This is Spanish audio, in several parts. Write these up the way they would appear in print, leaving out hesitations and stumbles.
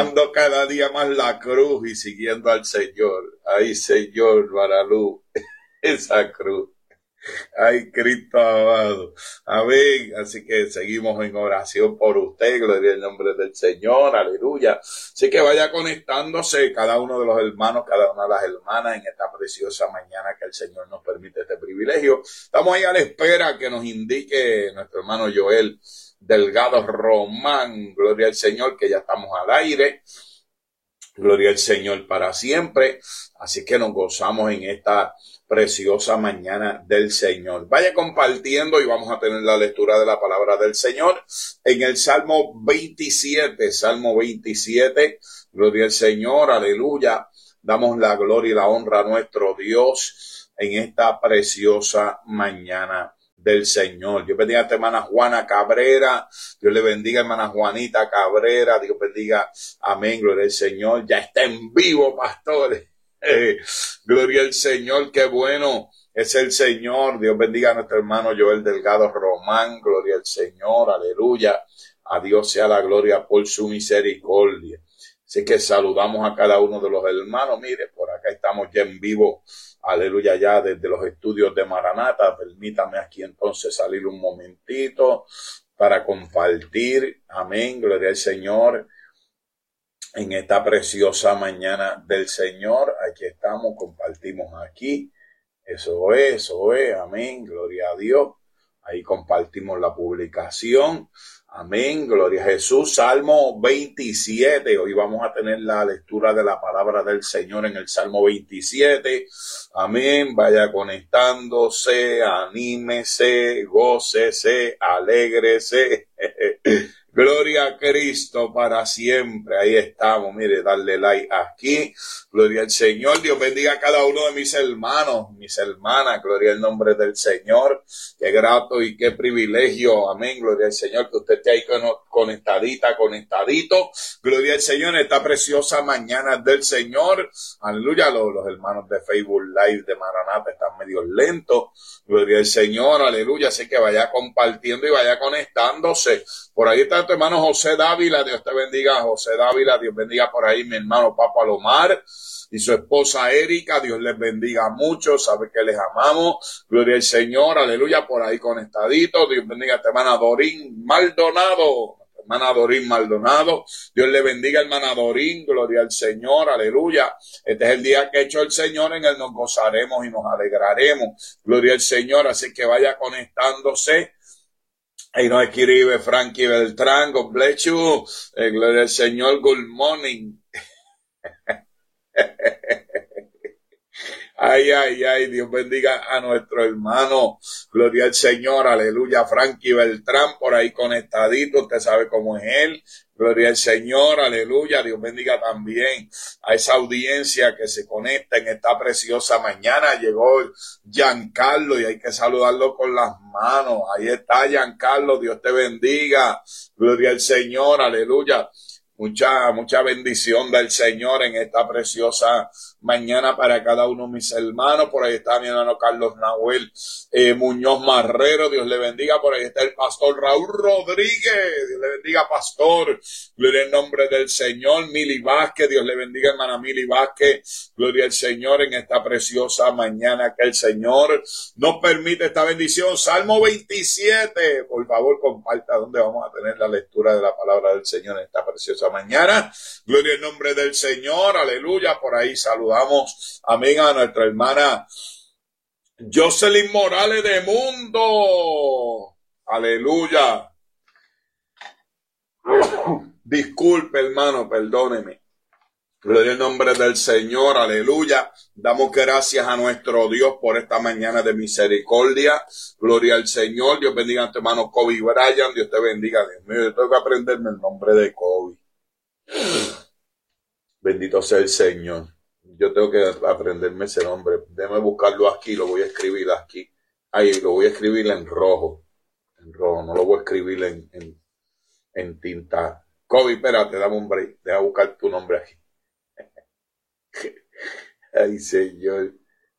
amando cada día más la cruz y siguiendo al Señor. Ay, Señor, Baralú, esa cruz. Ay, Cristo amado. Amén. Así que seguimos en oración por usted. Gloria al nombre del Señor. Aleluya. Así que vaya conectándose cada uno de los hermanos, cada una de las hermanas en esta preciosa mañana que el Señor nos permite este privilegio. Estamos ahí a la espera que nos indique nuestro hermano Joel Delgado Román. Gloria al Señor, que ya estamos al aire. Gloria al Señor para siempre. Así que nos gozamos en esta preciosa mañana del Señor. Vaya compartiendo y vamos a tener la lectura de la palabra del Señor en el Salmo 27. Salmo 27. Gloria al Señor. Aleluya. Damos la gloria y la honra a nuestro Dios en esta preciosa mañana del Señor. Dios bendiga a esta hermana Juana Cabrera. Dios le bendiga a hermana Juanita Cabrera. Dios bendiga. Amén. Gloria al Señor. Ya está en vivo, pastores. Gloria al Señor. Qué bueno es el Señor. Dios bendiga a nuestro hermano Joel Delgado Román. Gloria al Señor. Aleluya. A Dios sea la gloria por su misericordia. Así que saludamos a cada uno de los hermanos. Mire, por acá estamos ya en vivo. Aleluya, ya desde los estudios de Maranata. Permítame aquí entonces salir un momentito para compartir. Amén, gloria al Señor. En esta preciosa mañana del Señor, aquí estamos, compartimos aquí. Eso es, amén, gloria a Dios. Ahí compartimos la publicación. Amén, gloria a Jesús. Salmo 27. Hoy vamos a tener la lectura de la palabra del Señor en el Salmo 27. Amén. Vaya conectándose, anímese, gócese, alégrese. Gloria a Cristo para siempre. Ahí estamos. Mire, darle like aquí. Gloria al Señor. Dios bendiga a cada uno de mis hermanos, mis hermanas. Gloria al nombre del Señor. Qué grato y qué privilegio. Amén. Gloria al Señor. Que usted esté ahí conectadita, conectadito. Gloria al Señor en esta preciosa mañana del Señor. Aleluya. Los hermanos de Facebook Live de Maranata están medio lentos. Gloria al Señor. Aleluya. Así que vaya compartiendo y vaya conectándose. Por ahí está tu hermano José Dávila. Dios te bendiga, José Dávila. Dios bendiga por ahí mi hermano Papa Lomar y su esposa Erika. Dios les bendiga mucho. Sabe que les amamos. Gloria al Señor. Aleluya. Por ahí conectadito. Dios bendiga a tu hermana Dorín Maldonado. Hermana Dorín Maldonado. Dios le bendiga, hermana Dorín. Gloria al Señor. Aleluya. Este es el día que ha hecho el Señor. En él nos gozaremos y nos alegraremos. Gloria al Señor. Así que vaya conectándose. Ahí nos escribe Frankie Beltrán, God bless you. Gloria al Señor, good morning. Ay, Dios bendiga a nuestro hermano. Gloria al Señor, aleluya. Frankie Beltrán, por ahí conectadito, usted sabe cómo es él. Gloria al Señor, aleluya. Dios bendiga también a esa audiencia que se conecta en esta preciosa mañana. Llegó Giancarlo y hay que saludarlo con las manos. Ahí está Giancarlo, Dios te bendiga. Gloria al Señor, aleluya. Mucha bendición del Señor en esta preciosa mañana para cada uno de mis hermanos. Por ahí está mi hermano Carlos Nahuel Muñoz Marrero. Dios le bendiga. Por ahí está el pastor Raúl Rodríguez. Dios le bendiga, pastor. Gloria al nombre del Señor. Mili Vázquez. Dios le bendiga, hermana Mili Vázquez. Gloria al Señor en esta preciosa mañana que el Señor nos permite esta bendición. Salmo 27. Por favor, comparta donde vamos a tener la lectura de la palabra del Señor en esta preciosa mañana. Gloria al nombre del Señor. Aleluya. Por ahí saludamos. Amén a nuestra hermana Jocelyn Morales de Mundo. Aleluya. Disculpe, hermano, perdóneme. Gloria al nombre del Señor, aleluya. Damos gracias a nuestro Dios por esta mañana de misericordia. Gloria al Señor. Dios bendiga a tu hermano Kobe Bryan. Dios te bendiga. Dios mío, yo tengo que aprenderme el nombre de Kobe. Bendito sea el Señor. Yo tengo que aprenderme ese nombre. Déjame buscarlo aquí, lo voy a escribir aquí. Ahí, lo voy a escribir en rojo. En rojo, no lo voy a escribir en tinta. Kobe, espérate, dame un break. Deja buscar tu nombre aquí. Ay, Señor.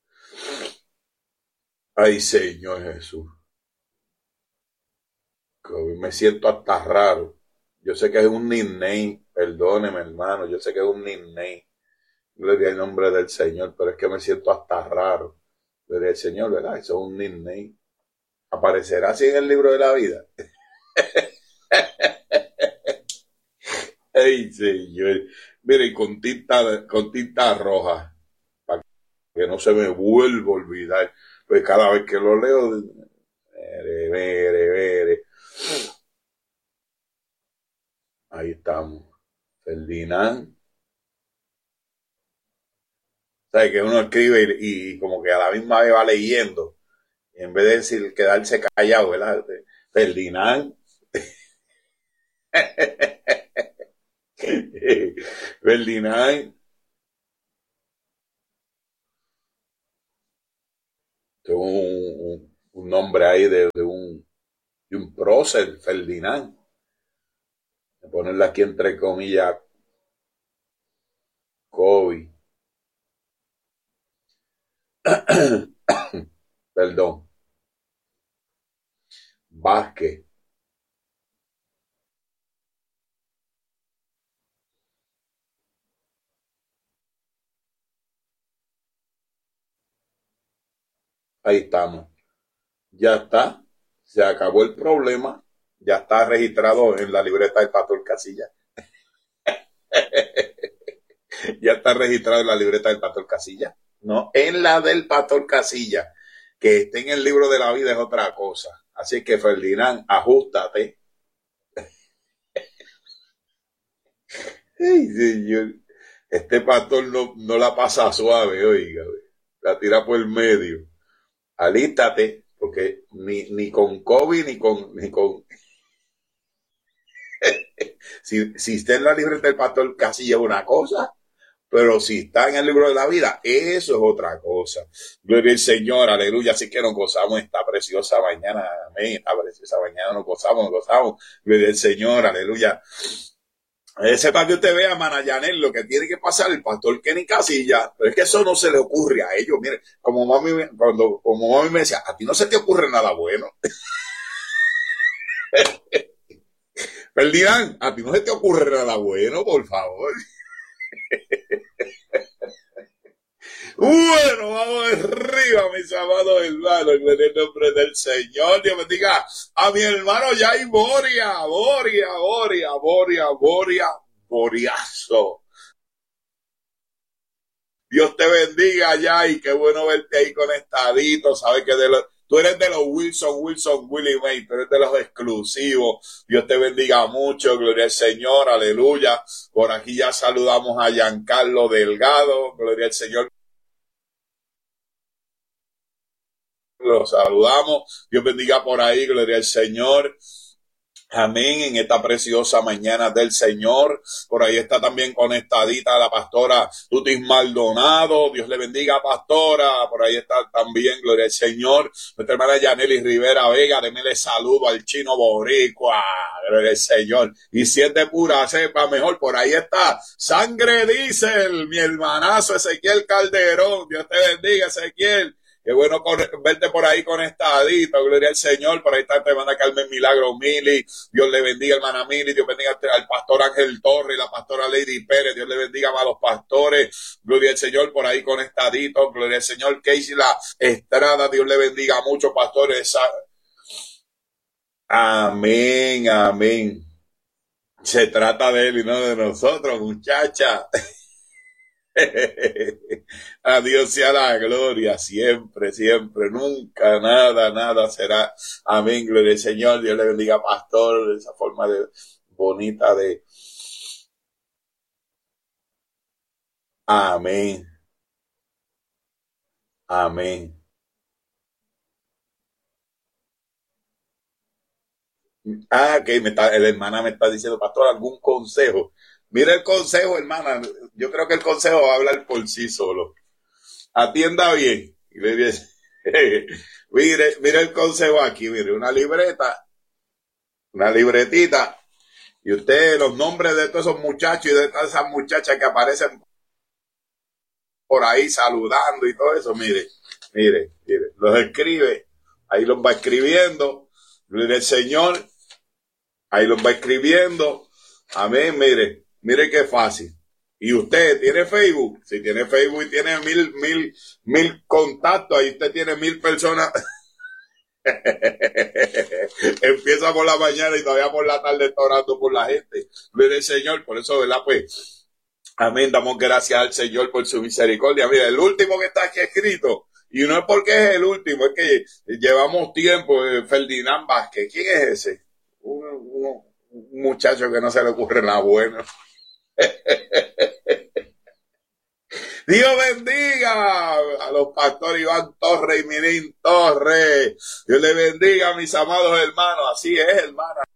Ay, Señor Jesús. Kobe, me siento hasta raro. Yo sé que es un nickname, Perdóneme, hermano, yo sé que es un nickname. Gloria al nombre del Señor, pero es que me siento hasta raro. Gloria al Señor, ¿verdad? Eso es un nickname. ¿Aparecerá así en el libro de la vida? ¡Ay, Señor! Mire, con tinta roja, para que no se me vuelva a olvidar. Pues cada vez que lo leo, mere. Ahí estamos. Ferdinand. ¿Sabes? Que uno escribe y como que a la misma vez va leyendo. En vez de decir, quedarse callado, ¿verdad? Ferdinand. Ferdinand. Un nombre ahí de un prócer, Ferdinand. De ponerle aquí entre comillas, COVID. Perdón. Vázquez. Ahí estamos. Ya está. Se acabó el problema. Ya está registrado en la libreta del Pastor Casilla. Ya está registrado en la libreta del Pastor Casilla. No, en la del Pastor Casilla. Que esté en el libro de la vida es otra cosa. Así que, Ferdinand, ajustate. Ay, señor. Este pastor no la pasa suave, oiga. La tira por el medio. Alístate, porque ni con COVID ni con si está en la libreta del pastor Casilla es una cosa, pero si está en el libro de la vida, eso es otra cosa. Gloria al Señor, aleluya. Así que nos gozamos esta preciosa mañana, amén. Esta preciosa mañana nos gozamos. Gloria al Señor, aleluya. Sepa que usted vea, Manayanel, lo que tiene que pasar el pastor Kenny Casilla, pero es que eso no se le ocurre a ellos. Mire, como mami me decía, a ti no se te ocurre nada bueno. Ferdinand, a ti no se te ocurre nada bueno, por favor. Bueno, vamos arriba, mis amados hermanos, en el nombre del Señor. Dios bendiga a mi hermano Yay Boriazo. Dios te bendiga, Yay, qué bueno verte ahí conectadito. Sabes que tú eres de los Wilson, Willie May, tú eres de los exclusivos. Dios te bendiga mucho, gloria al Señor, aleluya. Por aquí ya saludamos a Giancarlo Delgado, gloria al Señor. Los saludamos. Dios bendiga por ahí, gloria al Señor. Amén, en esta preciosa mañana del Señor. Por ahí está también conectadita la pastora Tutis Maldonado. Dios le bendiga, pastora. Por ahí está también, gloria al Señor, nuestra hermana Yaneli Rivera Vega. Démele saludo al chino boricua. Gloria al Señor. Y si es de pura cepa, mejor. Por ahí está Sangre Diesel, mi hermanazo Ezequiel Calderón. Dios te bendiga, Ezequiel. Qué bueno verte por ahí conectadito, gloria al Señor. Por ahí está tu hermana Carmen Milagro Mili. Dios le bendiga, hermana Mili. Dios bendiga al pastor Ángel Torres y la pastora Lady Pérez. Dios le bendiga a los pastores. Gloria al Señor, por ahí conectadito. Gloria al Señor. Casey la Estrada. Dios le bendiga a muchos pastores. Amén, amén. Se trata de él y no de nosotros, muchacha. A Dios sea la gloria, siempre, nunca, nada será. Amén, gloria al Señor. Dios le bendiga, pastor, de esa forma bonita de. Amén. Amén. Que la hermana me está diciendo, pastor, algún consejo. Mira el consejo, hermana. Yo creo que el consejo va a hablar por sí solo. Atienda bien. Mire el consejo aquí, mire, una libretita, y usted los nombres de todos esos muchachos y de todas esas muchachas que aparecen por ahí saludando y todo eso, mire, los escribe, ahí los va escribiendo, mire el Señor, ahí los va escribiendo, amén, mire, Mire qué fácil. Y usted tiene Facebook, si tiene Facebook y tiene mil contactos, ahí usted tiene 1000 personas. Empieza por la mañana y todavía por la tarde está orando por la gente. Mire, Señor, por eso, ¿verdad? Pues, amén, damos gracias al Señor por su misericordia. Mira, el último que está aquí escrito, y no es porque es el último, es que llevamos tiempo, Ferdinand Vázquez. ¿Quién es ese? Un muchacho que no se le ocurre nada bueno. Dios bendiga a los pastores Iván Torres y Minín Torres. Dios le bendiga a mis amados hermanos. Así es, hermana.